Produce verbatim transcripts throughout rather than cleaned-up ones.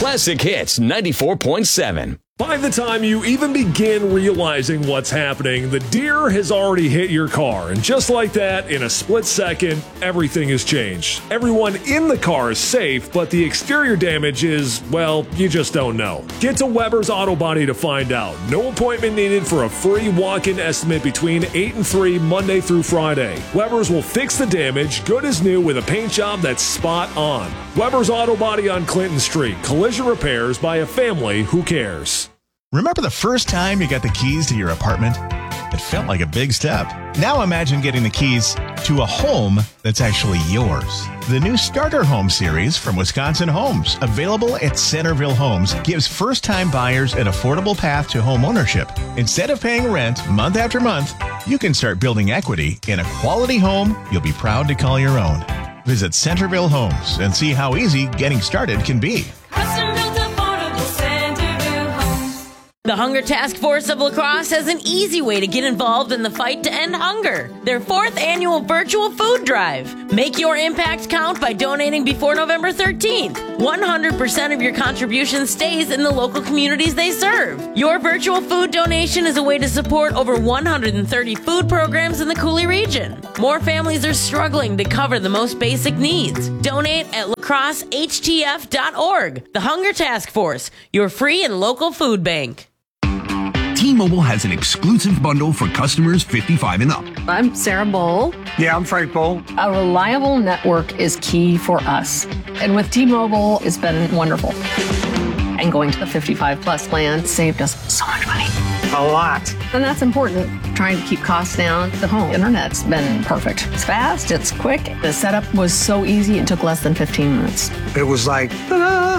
Classic Hits ninety-four point seven. By the time you even begin realizing what's happening, the deer has already hit your car. And just like that, in a split second, everything has changed. Everyone in the car is safe, but the exterior damage is, well, you just don't know. Get to Weber's Auto Body to find out. No appointment needed for a free walk-in estimate between eight and three, Monday through Friday. Weber's will fix the damage, good as new, with a paint job that's spot on. Weber's Auto Body on Clinton Street. Collision repairs by a family who cares. Remember the first time you got the keys to your apartment? It felt like a big step. Now imagine getting the keys to a home that's actually yours. The new Starter Home series from Wisconsin Homes, available at Centerville Homes, gives first-time buyers an affordable path to home ownership. Instead of paying rent month after month, you can start building equity in a quality home you'll be proud to call your own. Visit Centerville Homes and see how easy getting started can be. The Hunger Task Force of La Crosse has an easy way to get involved in the fight to end hunger. Their fourth annual virtual food drive. Make your impact count by donating before November thirteenth. one hundred percent of your contribution stays in the local communities they serve. Your virtual food donation is a way to support over one hundred thirty food programs in the Coulee region. More families are struggling to cover the most basic needs. Donate at la crosse h t f dot org. The Hunger Task Force, your free and local food bank. T-Mobile has an exclusive bundle for customers fifty-five and up. I'm Sarah Bowl. Yeah, I'm Frank Bowl. A reliable network is key for us. And with T-Mobile, it's been wonderful. And going to the fifty-five plus plan saved us so much money. A lot. And that's important. Trying to keep costs down. The home internet's been perfect. It's fast, it's quick. The setup was so easy, it took less than fifteen minutes. It was like, ta-da!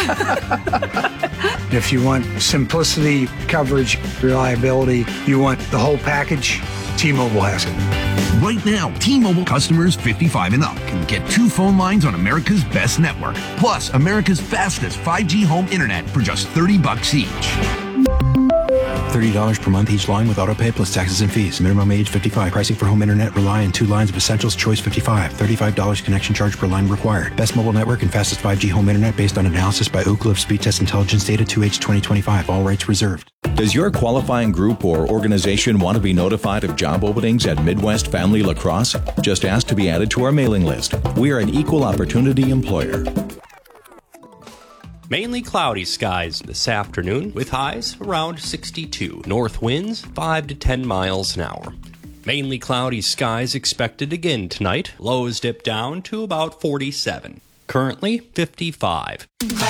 If you want simplicity, coverage, reliability, you want the whole package, T-Mobile has it. Right now, T-Mobile customers fifty-five and up can get two phone lines on America's best network, plus America's fastest five G home internet for just thirty bucks each. thirty dollars per month each line with autopay plus taxes and fees. Minimum age fifty-five. Pricing for home internet rely on two lines of Essentials Choice fifty-five. thirty-five dollars connection charge per line required. Best mobile network and fastest five G home internet based on analysis by Ookla of Speed Test Intelligence Data two H twenty twenty-five. All rights reserved. Does your qualifying group or organization want to be notified of job openings at Midwest Family La Crosse? Just ask to be added to our mailing list. We are an equal opportunity employer. Mainly cloudy skies this afternoon with highs around sixty-two. North winds five to ten miles an hour. Mainly cloudy skies expected again tonight. Lows dip down to about forty-seven. Currently fifty-five.